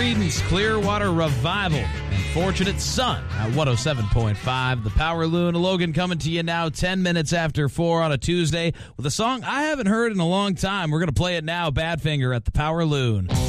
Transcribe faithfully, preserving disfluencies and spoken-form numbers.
Creedence Clearwater Revival and Fortunate Son at one oh seven point five. The Power Loon. Logan coming to you now ten minutes after four on a Tuesday with a song I haven't heard in a long time. We're going to play it now. Badfinger at the Power Loon.